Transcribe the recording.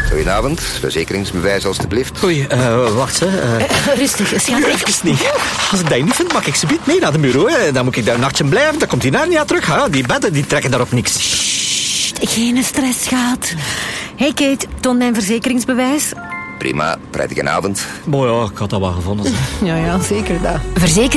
Goedenavond, verzekeringsbewijs alstublieft. Oei, wacht hè. Rustig, schat. Even niet. Als ik dat niet vind, mag ik ze mee naar de bureau. Hè. Dan moet ik daar een nachtje blijven, dan komt hij naar niet aan terug. Ha. Die bedden die trekken daarop niks. Sst, geen stress, schat. Hey Kate, toon mijn verzekeringsbewijs. Prima, prettige avond. Mooi, ja, ik had dat wel gevonden. Ja, zeker dat.